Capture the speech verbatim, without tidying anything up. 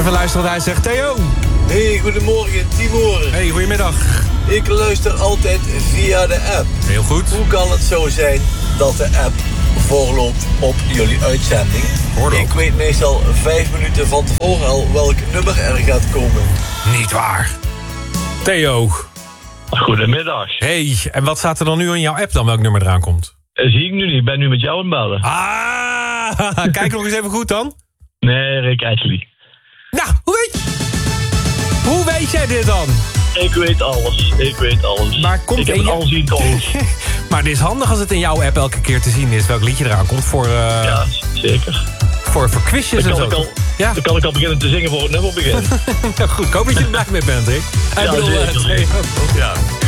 Even luisteren wat hij zegt. Theo. Hey, goedemorgen, Timor. Hey, goedemiddag. Ik luister altijd via de app. Heel goed. Hoe kan het zo zijn dat de app voorloopt op jullie uitzending? Hoor Ik weet meestal vijf minuten van tevoren al welk nummer er gaat komen. Niet waar. Theo. Goedemiddag. Hey, en wat staat er dan nu in jouw app dan, welk nummer eraan komt? Dat zie ik nu niet, ik ben nu met jou aan het bellen. Ah, kijk nog eens even goed dan. Nee, Rick Ashley. Nou, hoe weet, hoe weet jij dit dan? Ik weet alles, ik weet alles. Maar komt ik heb in het je- al zien alles. Maar het is handig als het in jouw app elke keer te zien is welk liedje eraan komt voor, uh, Ja, zeker. voor, voor quizjes Dan en kan, zo. ik al, Ja. dan kan ik al beginnen te zingen voor het nummer begint. Nou goed, ik hoop dat je er blij mee bent, Rick. Ja, Ik bedoel, zeker. uh, Theo. Ja.